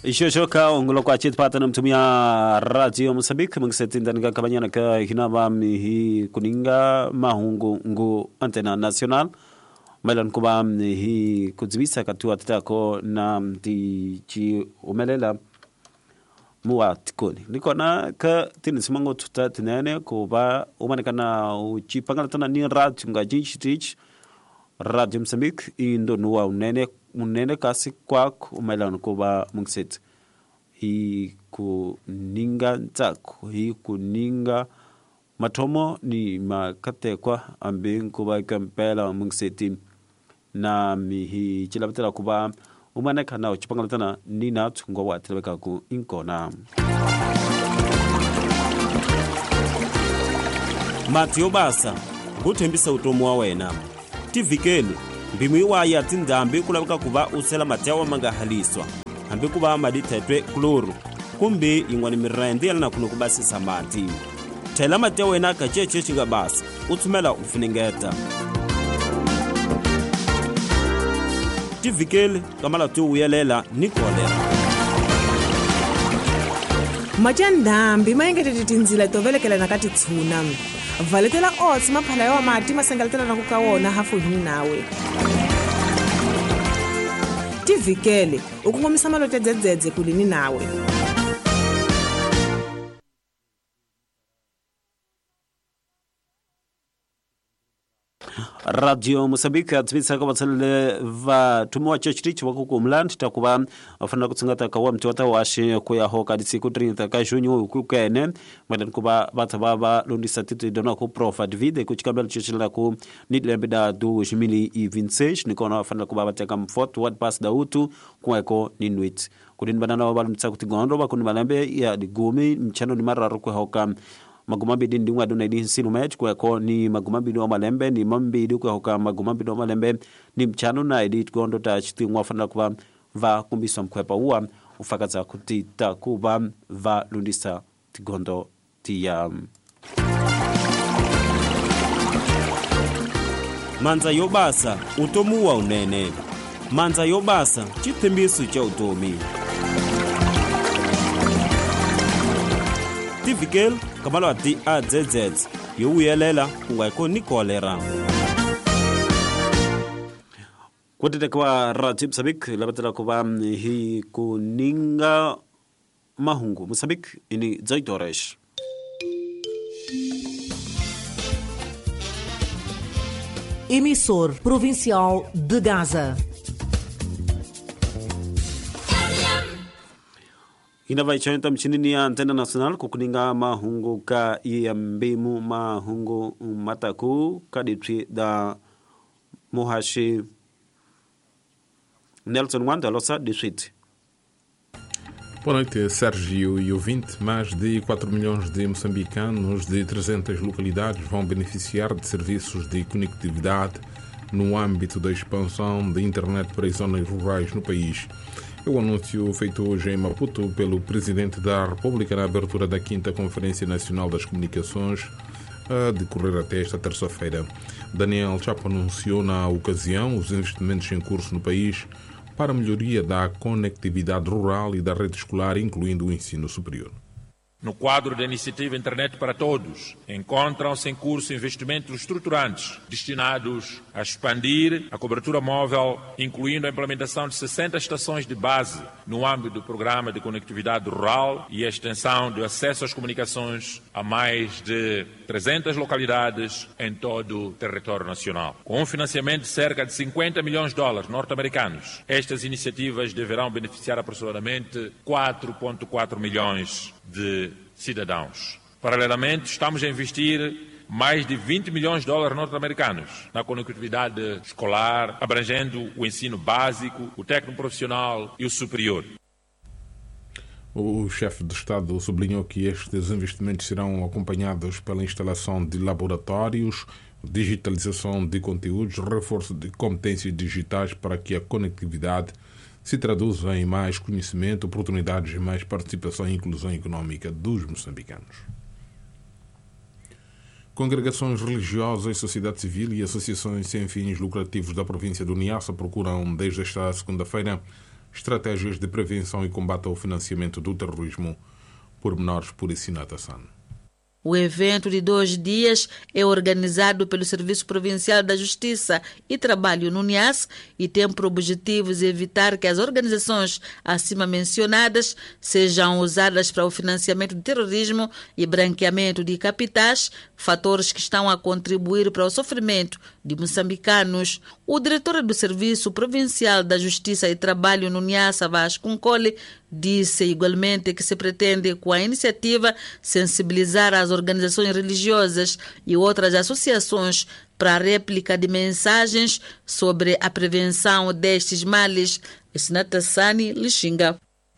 Ishoka ongolo kwa chit pata mtumia radio Mozambique mngiseti ndani kabanyana ka hinaba hi kuninga mahungu ngu antena national malan kuba hi kudzibisa katua tatako na mti umelela muwa tikoni nikona ka tinisimango tuta tinene kuba umanekana uchipangala tana ni radio ngaji chitich radio Mozambique indo nuwa unene kasi kwak umelan kuba mungset hi kuninga ntsako hi kuninga matomo ni makatekwa ambi kuba kampela mungseti na hi chilabatela kuba umaneka na uchipangala tana ni natu ngwa teleka ku inkona Matio basa nguthembisa utomo wa wena tivikeli mbimwi wa ya tindambi kulabika kuba usela matewa mangahaliswa ambi kuba maditetwe kloro kumbe ingwani mirende na kuno kubasi samati tela matewa wena kacheche chinga basa utumela ufuningeta tivikeli kamala tu uyelela nikolera majandambi mayengetete tindzila tovelekela nakati tshuna valetela otsi maphala yawa mati masengaletela na kuka wona hafu hini nawe tivikele ukungomisa malote dzedzedze kulini nawe Radio Mozambique atsibisa kwa batsale va tumwa church wako kumland takuba afana kutsingata kwa mtota washi kuya hoka disiku 30 ka junho ukukene madan kuba batababa lundi satiti dona ku prof advide kuchikambela church la ku nidlembe da 2026 nikona afana kuba bateka mfort ward pass da utu kweko ninwit kudin banana wabalumtsa kutigondo bakuni balambe ya digumi mchano ni mararu kwa hoka magumabidi ndi ngwa dona idi sinu match kweko ni magumabidi wa malembe ni mambidi kwa hoka magumabidi wa malembe ni mchano na idi gondo ta chiti ngwafana kuba va kumbiswa mkwepa uwa ufakaza kutita kuba va lundisa tigondo tia manza yobasa utomu wa unene manza yobasa chitembisu cha utomi tivikel kamalo ati adzz yowelela kungayiko nikolera kutete kwa Radio Mozambique labatela kuba hi kuninga mahungu Mozambique ini zaitoresh Emissor provincial de Gaza. Inava ichoneta mchinini ya antena national kukuninga mahungu ka iya mbimu mahungu mataku kaditri da muhashi Nelson Wanda Losa District. Boa noite, Sérgio e ouvinte. Mais de 4 milhões de moçambicanos de 300 localidades vão beneficiar de serviços de conectividade no âmbito da expansão da internet para as zonas rurais no país. É o anúncio feito hoje em Maputo pelo Presidente da República na abertura da 5ª Conferência Nacional das Comunicações, a decorrer até esta terça-feira. Daniel Chapo anunciou na ocasião os investimentos em curso no país para a melhoria da conectividade rural e da rede escolar, incluindo o ensino superior. No quadro da iniciativa Internet para Todos, encontram-se em curso investimentos estruturantes destinados a expandir a cobertura móvel, incluindo a implementação de 60 estações de base no âmbito do Programa de Conectividade Rural e a extensão do acesso às comunicações a mais de 300 localidades em todo o território nacional. Com um financiamento de cerca de $50 milhões norte-americanos, estas iniciativas deverão beneficiar aproximadamente 4,4 milhões de cidadãos. Paralelamente, estamos a investir mais de $20 milhões norte-americanos na conectividade escolar, abrangendo o ensino básico, o técnico profissional e o superior. O chefe de Estado sublinhou que estes investimentos serão acompanhados pela instalação de laboratórios, digitalização de conteúdos, reforço de competências digitais para que a conectividade se traduza em mais conhecimento, oportunidades e mais participação e inclusão económica dos moçambicanos. Congregações religiosas, sociedade civil e associações sem fins lucrativos da província do Niassa procuram, desde esta segunda-feira, estratégias de prevenção e combate ao financiamento do terrorismo. Pormenores por Isinata San. O evento de 2 dias é organizado pelo Serviço Provincial da Justiça e Trabalho no NIAS e tem por objetivos evitar que as organizações acima mencionadas sejam usadas para o financiamento do terrorismo e branqueamento de capitais, fatores que estão a contribuir para o sofrimento de moçambicanos. O diretor do Serviço Provincial da Justiça e Trabalho no NIAS, Vasco Nkole, disse igualmente que se pretende, com a iniciativa, sensibilizar as organizações religiosas e outras associações para a réplica de mensagens sobre a prevenção destes males. Sinatassani Lixinga.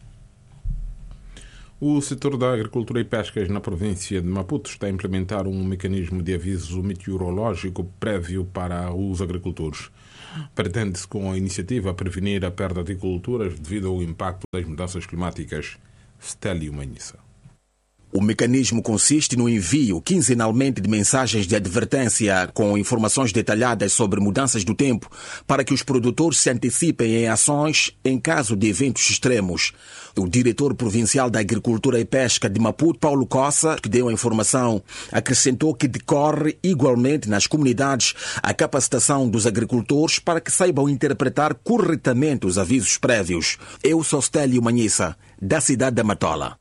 O setor da agricultura e pescas na província de Maputo está a implementar um mecanismo de aviso meteorológico prévio para os agricultores. Pretende-se com a iniciativa prevenir a perda de culturas devido ao impacto das mudanças climáticas. Stélio Manhissa. O mecanismo consiste no envio quinzenalmente de mensagens de advertência com informações detalhadas sobre mudanças do tempo para que os produtores se antecipem em ações em caso de eventos extremos. O diretor provincial da Agricultura e Pesca de Maputo, Paulo Cossa, que deu a informação, acrescentou que decorre igualmente nas comunidades a capacitação dos agricultores para que saibam interpretar corretamente os avisos prévios. Eu sou Stélio Manhissa, da cidade da Matola.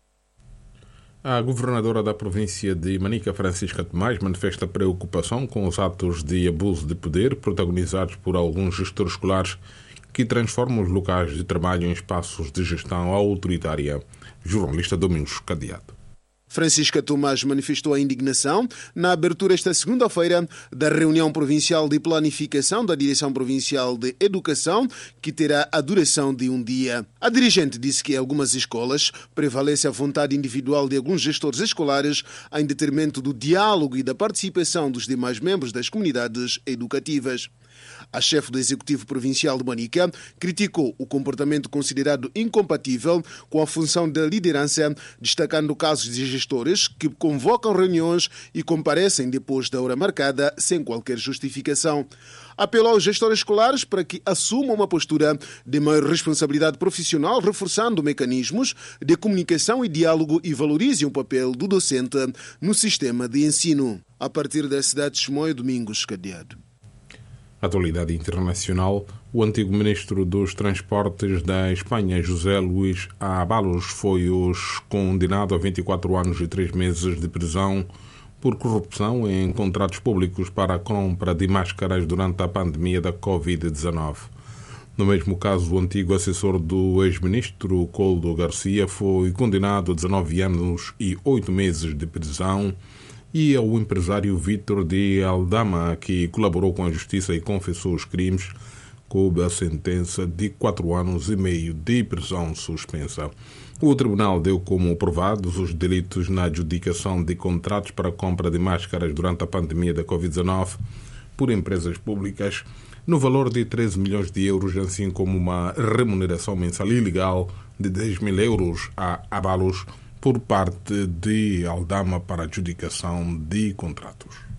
A governadora da província de Manica, Francisca Tomás, manifesta preocupação com os atos de abuso de poder protagonizados por alguns gestores escolares que transformam os locais de trabalho em espaços de gestão autoritária. Jornalista Domingos Cadeado. Francisca Tomás manifestou a indignação na abertura esta segunda-feira da reunião provincial de planificação da Direção Provincial de Educação, que terá a duração de 1 dia. A dirigente disse que em algumas escolas prevalece a vontade individual de alguns gestores escolares em detrimento do diálogo e da participação dos demais membros das comunidades educativas. A chefe do Executivo Provincial de Manica criticou o comportamento considerado incompatível com a função da liderança, destacando casos de gestores que convocam reuniões e comparecem depois da hora marcada sem qualquer justificação. Apelou aos gestores escolares para que assumam uma postura de maior responsabilidade profissional, reforçando mecanismos de comunicação e diálogo e valorizem o papel do docente no sistema de ensino. A partir da cidade de Chimoio, Domingos Cadeado. Atualidade internacional, o antigo ministro dos Transportes da Espanha, José Luís Ábalos, foi hoje condenado a 24 anos e 3 meses de prisão por corrupção em contratos públicos para a compra de máscaras durante a pandemia da Covid-19. No mesmo caso, o antigo assessor do ex-ministro Coldo Garcia foi condenado a 19 anos e 8 meses de prisão, e ao empresário Vítor de Aldama, que colaborou com a justiça e confessou os crimes, coube a sentença de 4 anos e meio de prisão suspensa. O tribunal deu como provados os delitos na adjudicação de contratos para a compra de máscaras durante a pandemia da Covid-19 por empresas públicas, no valor de 13 milhões de euros, assim como uma remuneração mensal ilegal de 10 mil euros a Ábalos por parte de Aldama para adjudicação de contratos.